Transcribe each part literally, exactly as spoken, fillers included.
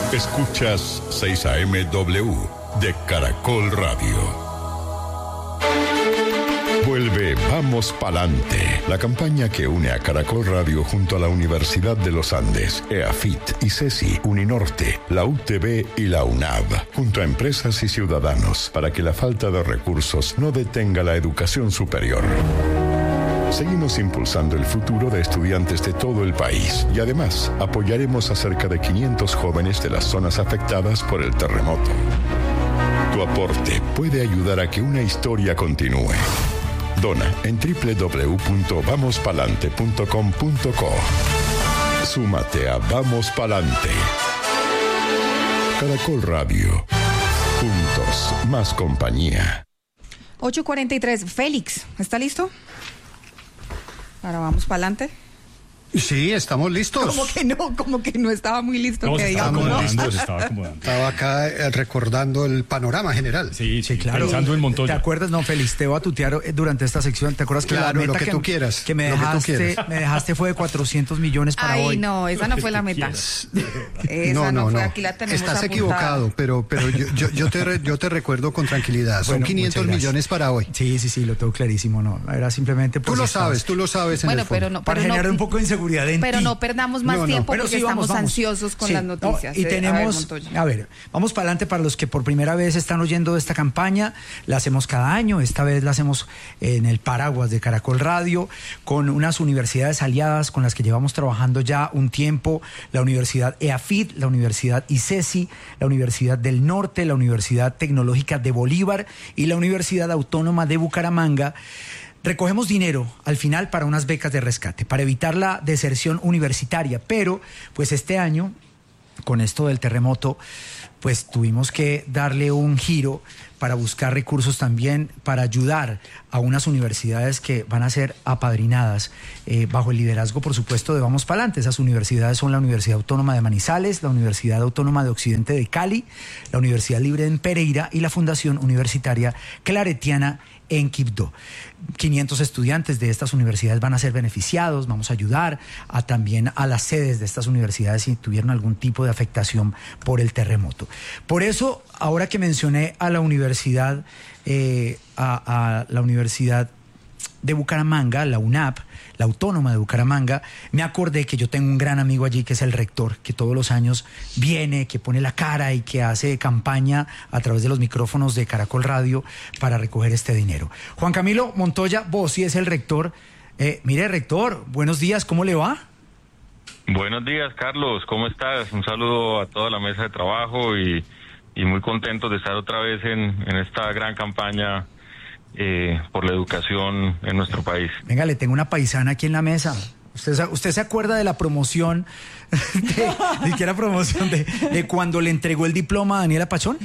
Escuchas seis A M W de Caracol Radio. Vuelve Vamos Palante, la campaña que une a Caracol Radio junto a la Universidad de los Andes, EAFIT, ICESI, Uninorte, la U T B y la UNAV, junto a empresas y ciudadanos, para que la falta de recursos no detenga la educación superior. Seguimos impulsando el futuro de estudiantes de todo el país y además apoyaremos a cerca de quinientos jóvenes de las zonas afectadas por el terremoto. Tu aporte puede ayudar a que una historia continúe. Dona en doble u doble u doble u punto vamos palante punto com punto co. Súmate a Vamos Palante. Caracol Radio. Juntos, más compañía. ocho cuarenta y tres. Félix, ¿está listo? Ahora vamos palante. Sí, estamos listos. Como que no, como que no estaba muy listo. No, que se estaba digamos, acomodando, ¿no? se estaba acomodando. Estaba acá eh, recordando el panorama general. Sí, sí, Sí, claro. pensando en Montoya. ¿Te acuerdas? No, Félix, te voy a tutear eh, durante esta sección. ¿Te acuerdas que Claro, la meta lo que tú quieras, que me lo que tú dejaste, quieras. me dejaste fue de cuatrocientos millones para Ay, hoy? no, esa no fue la meta. Esa no, fue, aquí la tenemos Estás apuntada. equivocado, pero, pero yo, yo, yo, te re- yo te recuerdo con tranquilidad. Son Bueno, quinientos muchas gracias. millones para hoy. Sí, sí, sí, lo tengo clarísimo. No, era simplemente Tú pues, lo estabas- sabes, tú lo sabes en Bueno, el fondo. pero no, para pero generar no, un poco de inseguridad en pero ti. no perdamos más No, no. tiempo Pero porque sí, vamos, estamos vamos. ansiosos con Sí, las no, noticias. y Eh, a ver, tenemos, Montoya. a ver, vamos para adelante para los que por primera vez están oyendo de esta campaña. La hacemos cada año, esta vez la hacemos en el paraguas de Caracol Radio, con unas universidades aliadas con las que llevamos trabajando ya un tiempo, la Universidad EAFIT, la Universidad ICESI, la Universidad del Norte, la Universidad Tecnológica de Bolívar y la Universidad Autónoma de Bucaramanga. Recogemos dinero al final para unas becas de rescate, para evitar la deserción universitaria, pero pues este año, con esto del terremoto, pues tuvimos que darle un giro para buscar recursos también para ayudar a unas universidades que van a ser apadrinadas eh, bajo el liderazgo, por supuesto, de Vamos Palante. Esas universidades son la Universidad Autónoma de Manizales, la Universidad Autónoma de Occidente de Cali, la Universidad Libre en Pereira y la Fundación Universitaria Claretiana en Quibdó. quinientos estudiantes de estas universidades van a ser beneficiados. Vamos a ayudar a, también a las sedes de estas universidades si tuvieron algún tipo de afectación por el terremoto. Por eso, ahora que mencioné a la universidad, eh, a, a la Universidad de Bucaramanga, la UNAP, la Autónoma de Bucaramanga, me acordé que yo tengo un gran amigo allí que es el rector, que todos los años viene, que pone la cara y que hace campaña a través de los micrófonos de Caracol Radio para recoger este dinero. Juan Camilo Montoya, vos sí es el rector. Eh, mire, rector, buenos días, ¿cómo le va? Buenos días, Carlos, ¿cómo estás? Un saludo a toda la mesa de trabajo y, y muy contento de estar otra vez en, en esta gran campaña eh, por la educación en nuestro país. Venga, le tengo una paisana aquí en la mesa. ¿Usted, se- usted se acuerda de la promoción, de, ni siquiera promoción, de, de cuando le entregó el diploma a Daniela Pachón?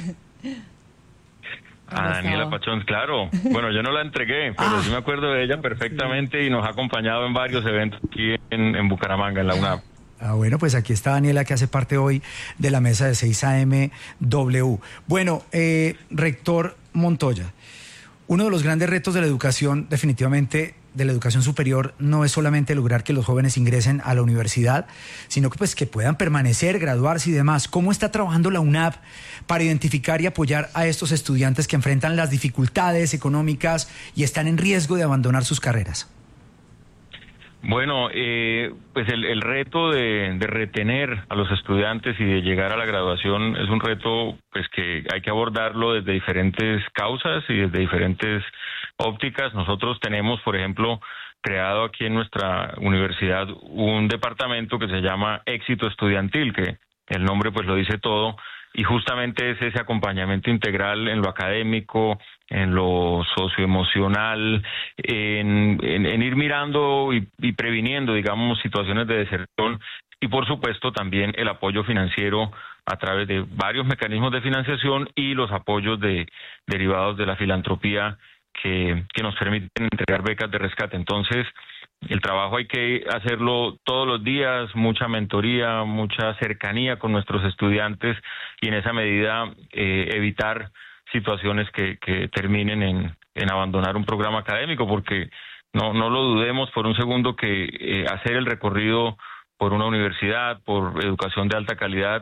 A Daniela Pachón, claro. Bueno, yo no la entregué, pero Ah. sí me acuerdo de ella perfectamente y nos ha acompañado en varios eventos aquí en, en Bucaramanga, en la UNAP. Ah, bueno, pues aquí está Daniela, que hace parte hoy de la mesa de seis A M W. Bueno, eh, rector Montoya, uno de los grandes retos de la educación, definitivamente, de la educación superior, no es solamente lograr que los jóvenes ingresen a la universidad, sino que pues que puedan permanecer, graduarse y demás. ¿Cómo está trabajando la UNAP para identificar y apoyar a estos estudiantes que enfrentan las dificultades económicas y están en riesgo de abandonar sus carreras? Bueno, eh, pues el, el reto de, de retener a los estudiantes y de llegar a la graduación es un reto pues que hay que abordarlo desde diferentes causas y desde diferentes ópticas. Nosotros tenemos, por ejemplo, creado aquí en nuestra universidad un departamento que se llama Éxito Estudiantil, que el nombre pues lo dice todo, y justamente es ese acompañamiento integral en lo académico, en lo socioemocional, en, en, en ir mirando y, y previniendo, digamos, situaciones de deserción y, por supuesto, también el apoyo financiero a través de varios mecanismos de financiación y los apoyos de derivados de la filantropía que, que nos permiten entregar becas de rescate. Entonces, el trabajo hay que hacerlo todos los días, mucha mentoría, mucha cercanía con nuestros estudiantes y en esa medida eh, evitar situaciones que, que terminen en, en abandonar un programa académico, porque no, no lo dudemos por un segundo que eh, hacer el recorrido por una universidad, por educación de alta calidad,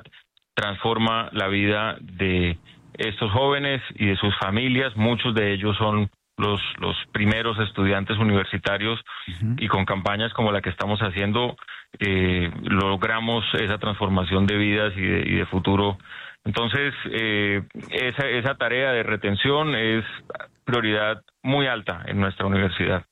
transforma la vida de estos jóvenes y de sus familias. Muchos de ellos son los, los primeros estudiantes universitarios, uh-huh. y con campañas como la que estamos haciendo eh, logramos esa transformación de vidas y de, y de futuro. Entonces, eh, esa, esa tarea de retención es prioridad muy alta en nuestra universidad.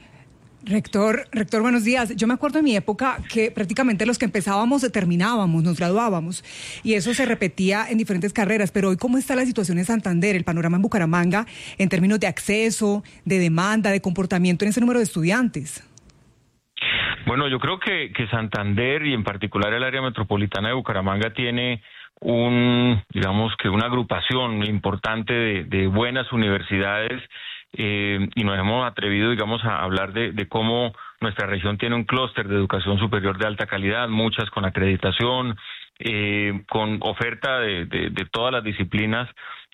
Rector, rector, buenos días. Yo me acuerdo de mi época que prácticamente los que empezábamos terminábamos, nos graduábamos, y eso se repetía en diferentes carreras. Pero hoy, ¿cómo está la situación en Santander, el panorama en Bucaramanga, en términos de acceso, de demanda, de comportamiento en ese número de estudiantes? Bueno, yo creo que, que Santander, y en particular el área metropolitana de Bucaramanga, tiene un, digamos que una agrupación importante de, de buenas universidades. Eh, y nos hemos atrevido, digamos, a hablar de, de cómo nuestra región tiene un clúster de educación superior de alta calidad, muchas con acreditación, eh, con oferta de, de, de todas las disciplinas,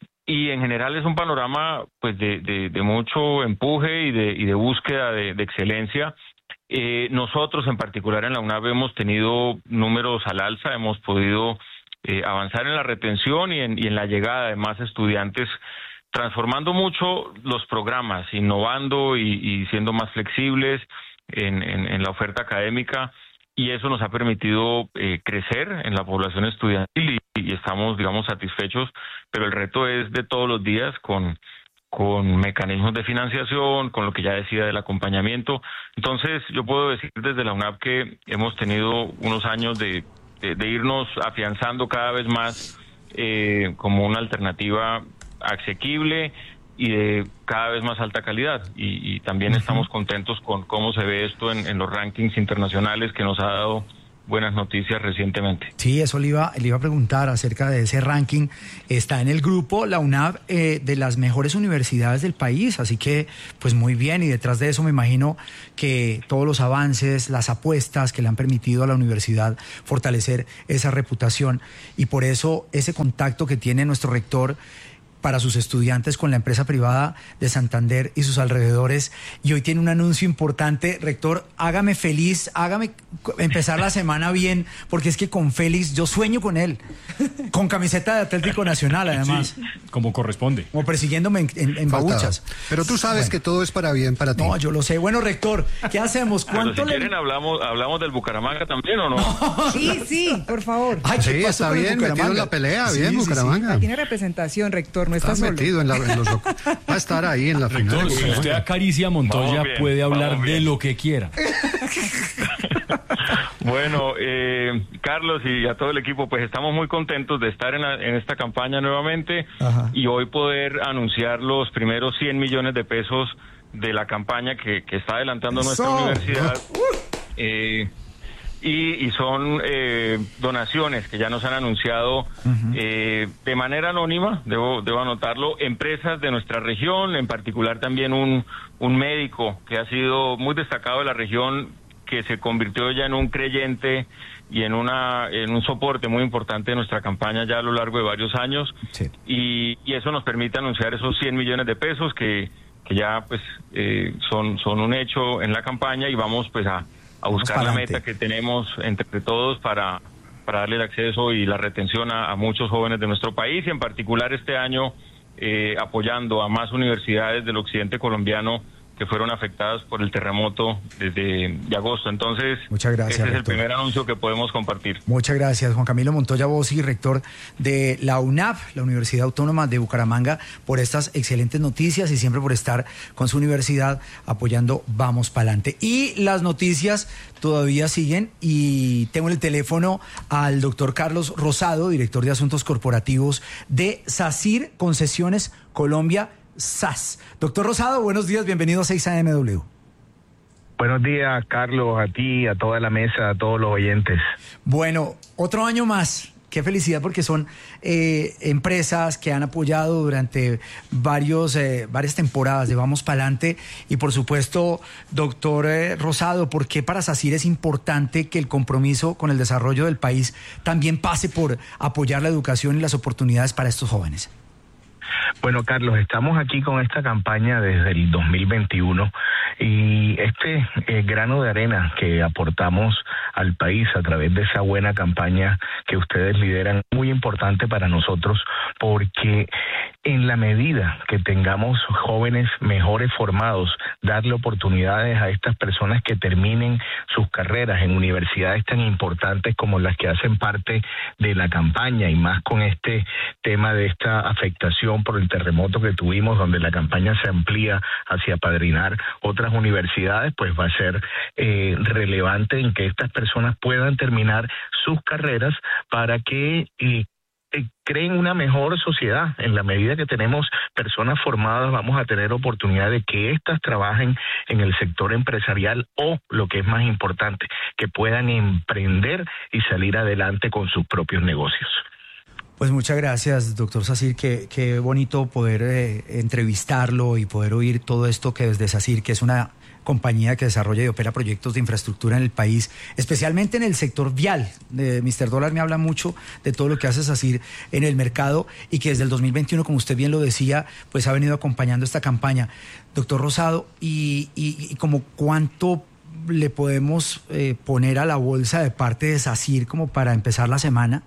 y en general es un panorama pues de, de, de mucho empuje y de, y de búsqueda de, de excelencia. Eh, nosotros en particular en la UNAV hemos tenido números al alza, hemos podido eh, avanzar en la retención y en, y en la llegada de más estudiantes, transformando mucho los programas, innovando y, y siendo más flexibles en, en, en la oferta académica, y eso nos ha permitido eh, crecer en la población estudiantil y, y estamos, digamos, satisfechos, pero el reto es de todos los días con, con mecanismos de financiación, con lo que ya decía del acompañamiento. Entonces, yo puedo decir desde la UNAV que hemos tenido unos años de, de, de irnos afianzando cada vez más eh, como una alternativa asequible y de cada vez más alta calidad, y, y también uh-huh. estamos contentos con cómo se ve esto en, en los rankings internacionales, que nos ha dado buenas noticias recientemente. Sí, eso le iba, le iba a preguntar acerca de ese ranking. Está en el grupo la UNAV eh, de las mejores universidades del país, así que pues muy bien, y detrás de eso me imagino que todos los avances, las apuestas que le han permitido a la universidad fortalecer esa reputación, y por eso ese contacto que tiene nuestro rector para sus estudiantes con la empresa privada de Santander y sus alrededores. Y hoy tiene un anuncio importante. Rector, hágame feliz, hágame empezar la semana bien, porque es que con Félix, yo sueño con él, con camiseta de Atlético Nacional, además. Sí, como corresponde. Como persiguiéndome en, en, en babuchas. Pero tú sabes bueno. que todo es para bien para ti. No, yo lo sé. Bueno, rector, ¿qué hacemos? ¿Cuánto si le... quieren hablamos, hablamos del Bucaramanga también, ¿o no? no. Sí, sí, por favor. Ay, sí, está bien, metido en la pelea, sí, bien, sí, Bucaramanga. Sí. Tiene representación, rector, no está, está solo. metido en, la, en los... Va a estar ahí en la rector, final. Si usted acaricia a Montoya, bien, puede hablar de lo que quiera. Bueno, eh, Carlos y a todo el equipo, pues estamos muy contentos de estar en, la, en esta campaña nuevamente. Ajá. Y hoy poder anunciar los primeros cien millones de pesos de la campaña que, que está adelantando Eso. nuestra universidad. Eh, y, y son eh, donaciones que ya nos han anunciado uh-huh. eh, de manera anónima, debo, debo anotarlo, empresas de nuestra región, en particular también un, un médico que ha sido muy destacado de la región, que se convirtió ya en un creyente y en una en un soporte muy importante de nuestra campaña ya a lo largo de varios años. Sí. y, y eso nos permite anunciar esos cien millones de pesos que, que ya pues eh, son, son un hecho en la campaña, y vamos pues a, a buscar la meta que tenemos entre todos para, para darle el acceso y la retención a, a muchos jóvenes de nuestro país, y en particular este año eh, apoyando a más universidades del occidente colombiano que fueron afectadas por el terremoto desde de agosto. Entonces, muchas gracias, ese es rector. el primer anuncio que podemos compartir. Muchas gracias, Juan Camilo Montoya Bossi, rector de la UNAV, la Universidad Autónoma de Bucaramanga, por estas excelentes noticias y siempre por estar con su universidad apoyando Vamos Pa'lante. Y las noticias todavía siguen, y tengo en el teléfono al doctor Carlos Rosado, director de Asuntos Corporativos de SACIR Concesiones Colombia, S A S. Doctor Rosado, buenos días, bienvenido a seis A M W. Buenos días, Carlos, a ti, a toda la mesa, a todos los oyentes. Bueno, otro año más. Qué felicidad, porque son eh, empresas que han apoyado durante varios, eh, varias temporadas de Vamos Pa'lante. Y por supuesto, doctor eh, Rosado, ¿por qué para SACIR es importante que el compromiso con el desarrollo del país también pase por apoyar la educación y las oportunidades para estos jóvenes? Bueno, Carlos, estamos aquí con esta campaña desde el dos mil veintiuno Y este eh, grano de arena que aportamos al país a través de esa buena campaña que ustedes lideran es muy importante para nosotros, porque en la medida que tengamos jóvenes mejores formados, darle oportunidades a estas personas que terminen sus carreras en universidades tan importantes como las que hacen parte de la campaña, y más con este tema de esta afectación por el terremoto que tuvimos, donde la campaña se amplía hacia apadrinar otras universidades, pues va a ser eh, relevante en que estas personas puedan terminar sus carreras para que eh, creen una mejor sociedad. En la medida que tenemos personas formadas, vamos a tener oportunidad de que éstas trabajen en el sector empresarial o, lo que es más importante, que puedan emprender y salir adelante con sus propios negocios. Pues muchas gracias, doctor SACIR. Qué, qué bonito poder eh, entrevistarlo y poder oír todo esto que desde SACIR, que es una compañía que desarrolla y opera proyectos de infraestructura en el país, especialmente en el sector vial. Eh, mister Dólar me habla mucho de todo lo que hace SACIR en el mercado y que desde el dos mil veintiuno, como usted bien lo decía, pues ha venido acompañando esta campaña. Doctor Rosado, y, y, y como cuánto le podemos eh, poner a la bolsa de parte de SACIR como para empezar la semana.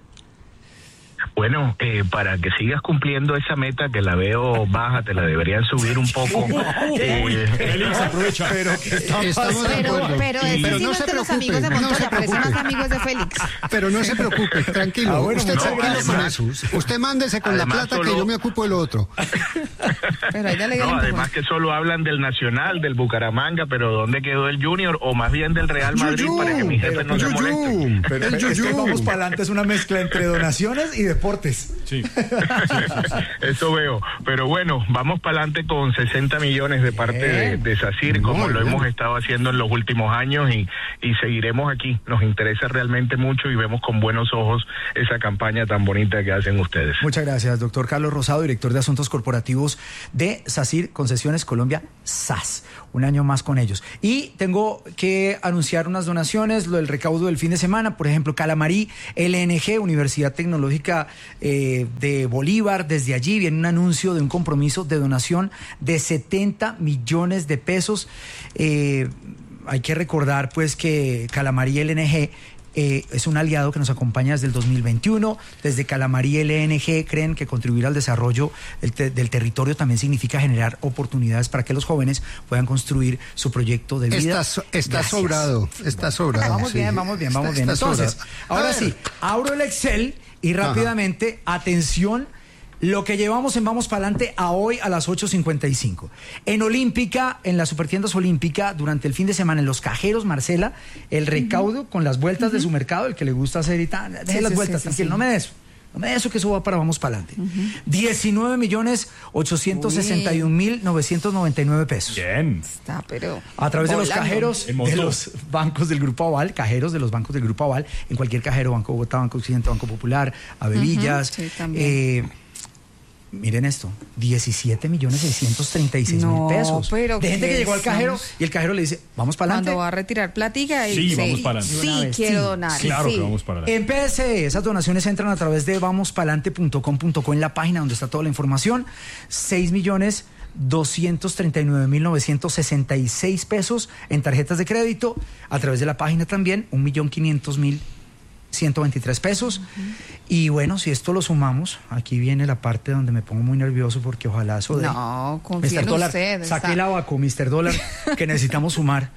Bueno, eh, para que sigas cumpliendo esa meta, que la veo baja, te la deberían subir un poco. eh, Félix, aprovecha. Pero que estamos de Pero, acuerdo. pero ese Pero sí no no se es de los preocupe, amigos de no se Montoya, parece preocupe. más amigos de Félix. Pero no se preocupe, tranquilo. Ah, bueno, usted no, tranquilo además- con eso. Usted mándese con además la plata solo- que yo me ocupo de lo otro. Pero ahí ya le dio No, el además empujón. que solo hablan del Nacional, del Bucaramanga, pero ¿dónde quedó el Junior? O más bien del Real Madrid, Yuyú, para que mi jefe no se Yuyú, moleste. Pero, el pero es que yuyú. Vamos para adelante es una mezcla entre donaciones y deportes. Sí. Eso veo. Pero bueno, vamos para adelante con sesenta millones de parte de, de SACIR, como Muy lo bien. hemos estado haciendo en los últimos años, y, y seguiremos aquí. Nos interesa realmente mucho y vemos con buenos ojos esa campaña tan bonita que hacen ustedes. Muchas gracias, doctor Carlos Rosado, director de Asuntos Corporativos de SACIR Concesiones Colombia, S A S. Un año más con ellos. Y tengo que anunciar unas donaciones, lo del recaudo del fin de semana, por ejemplo, Calamarí, L N G, Universidad Tecnológica eh, de Bolívar. Desde allí viene un anuncio de un compromiso de donación de setenta millones de pesos. Eh, hay que recordar pues que Calamarí L N G Eh, es un aliado que nos acompaña desde el dos mil veintiuno. Desde Calamarí L N G creen que contribuir al desarrollo del, te- del territorio también significa generar oportunidades para que los jóvenes puedan construir su proyecto de vida. Está, so- está Gracias. sobrado, está sobrado. Vamos sí. bien, vamos bien, vamos Está- bien. está Entonces, sobrado. ahora A sí, ver, abro el Excel y rápidamente, atención, lo que llevamos en Vamos Pa'lante a hoy a las ocho cincuenta y cinco. En Olímpica, en las Supertiendas Olímpica, durante el fin de semana, en los cajeros, Marcela, el recaudo con las vueltas de su mercado, el que le gusta hacer y tal, deje Sí, las sí, vueltas, sí, sí, tranquilo, sí. no me de eso. No me de eso, que eso va para Vamos Pa'lante. diecinueve millones ochocientos sesenta y un mil novecientos noventa y nueve pesos. Bien. Está, pero A través de los volando. cajeros En de montón. los bancos del Grupo Aval, cajeros de los bancos del Grupo Aval, en cualquier cajero, Banco Bogotá, Banco Occidente, Banco Popular, Avevillas. Ujú, sí, también. eh, miren esto, diecisiete millones seiscientos treinta y seis No, mil pesos. pero de gente ¿qué que llegó al cajero estamos? y el cajero le dice, vamos para Cuando adelante. va a retirar platica y Sí, dice, vamos pa'lante. sí, De una vez, quiero sí. donar. Claro sí. que vamos para adelante. En P S E, esas donaciones entran a través de vamospalante punto com punto co en la página donde está toda la información. seis millones doscientos treinta y nueve mil novecientos sesenta y seis pesos en tarjetas de crédito. A través de la página también, un millón quinientos mil ciento veintitrés pesos. Y bueno, si esto lo sumamos, aquí viene la parte donde me pongo muy nervioso porque ojalá eso de... No, confíe mister en Dólar, usted, saque está- el abaco, mister Dólar, que necesitamos sumar.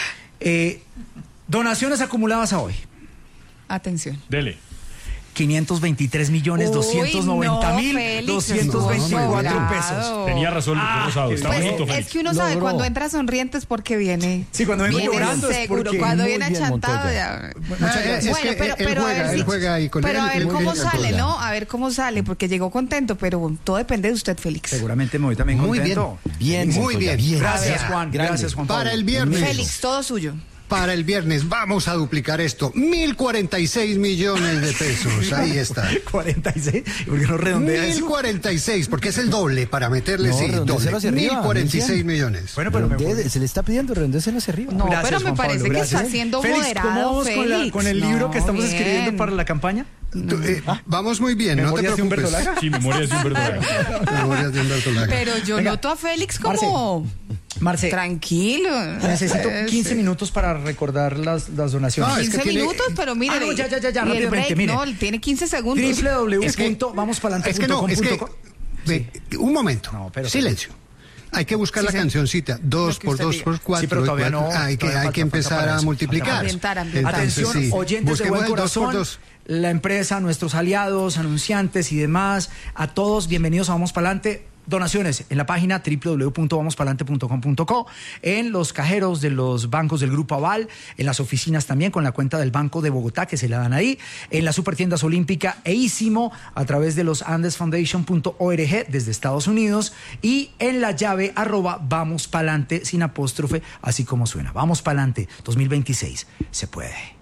Eh, donaciones acumuladas a hoy. Atención. Dele. quinientos veintitrés millones doscientos noventa mil doscientos veinticuatro no, pesos. Tenía razón, doctor Rosado. Está Pues, bonito, es Félix. que uno sabe, Logró. cuando entra sonriente es porque viene. Sí, cuando vengo viene llorando es seguro, porque- cuando Muy viene bien, achantado Montoya. ya. Muchas gracias. Es Bueno, que pero, él pero a juega, ver él si- juega ahí con pero él, a ver él cómo juega sale, todo. ¿no? A ver cómo sale, porque llegó contento, pero todo depende de usted, Félix. Seguramente me voy también Muy contento. Bien, Muy Montoya, bien. Gracias, A ver. Juan. Grande. Gracias, Juan Pablo. Para el viernes. Félix, todo suyo. Para el viernes vamos a duplicar esto. mil cuarenta y seis millones de pesos. Ahí está. cuarenta y seis. ¿Por qué no redondea mil eso? cuarenta y seis, porque es el doble para meterle, No, sí, redondécelo hacia doble. arriba, mil cuarenta y seis Luciano. millones. Bueno, pero me Redondee- se le está pidiendo redondécelo hacia arriba. No, Gracias, pero me Juan parece Pablo, que gracias. está siendo Félix, moderado, ¿cómo vamos con, la- Félix? con el libro No, que estamos bien. escribiendo para la campaña? Tú, eh, vamos muy bien, no te ¿Memorias de Humberto preocupes. Laga? Sí, memorias de Humberto Laga. Memorias de Humberto Laga. Pero yo Venga, noto a Félix Marce. como Marce, tranquilo. Necesito quince minutos para recordar las, las donaciones. No, quince tiene... minutos, pero mire. Ah, no, ya, ya, ya, ya rápidamente, break, mire. No, tiene quince segundos. doble u doble u doble u punto vamos palante punto com punto co. Sí. Un momento. No, pero, Silencio. Hay que buscar sí, la sí. cancioncita. Dos por dos por cuatro. Sí, pero todavía no. Hay que, hay que empezar a multiplicar. Ambientar, ambientar. Atención, sí. oyentes de buen corazón. Dos la empresa, nuestros aliados, anunciantes y demás, a todos, bienvenidos a Vamos Palante. Donaciones en la página doble u doble u doble u punto vamos palante punto com punto co, en los cajeros de los bancos del Grupo Aval, en las oficinas también con la cuenta del Banco de Bogotá que se la dan ahí, en las supertiendas Olímpica e Ísimo a través de los andes foundation punto org desde Estados Unidos y en la llave arroba Vamos Palante sin apóstrofe, así como suena. Vamos Palante dos mil veintiséis. Se puede.